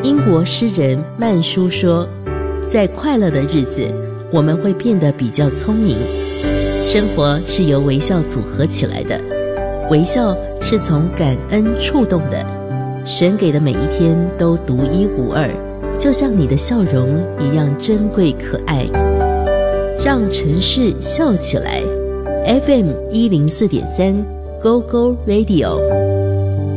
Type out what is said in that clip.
英国诗人曼殊说，在快乐的日子，我们会变得比较聪明。生活是由微笑组合起来的，微笑是从感恩触动的。神给的每一天都独一无二，就像你的笑容一样珍贵可爱。让城市笑起来。FM 104.3 Go Go Radio。